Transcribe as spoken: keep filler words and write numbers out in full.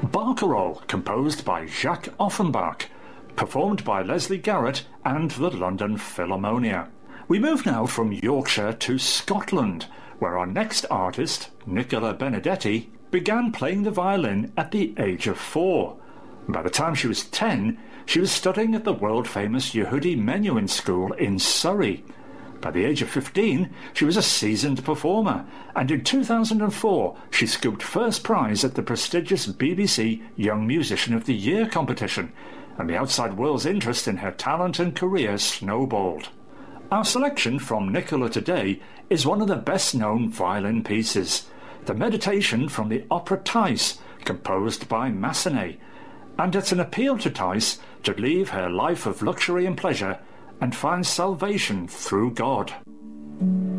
Barcarolle, composed by Jacques Offenbach, performed by Leslie Garrett and the London Philharmonia. We move now from Yorkshire to Scotland, where our next artist, Nicola Benedetti, began playing the violin at the age of four. By the time she was ten, she was studying at the world-famous Yehudi Menuhin School in Surrey. By the age of fifteen, she was a seasoned performer, and in two thousand four she scooped first prize at the prestigious B B C Young Musician of the Year competition, and the outside world's interest in her talent and career snowballed. Our selection from Nicola today is one of the best-known violin pieces, the Meditation from the opera Thais, composed by Massenet, and it's an appeal to Thais to leave her life of luxury and pleasure and find salvation through God.